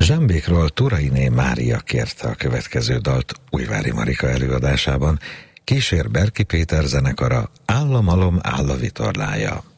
Zsámbékról Turainé Mária kérte a következő dalt Újvári Marika előadásában, kísér Berki Péter zenekara Államalom álla vitorlája.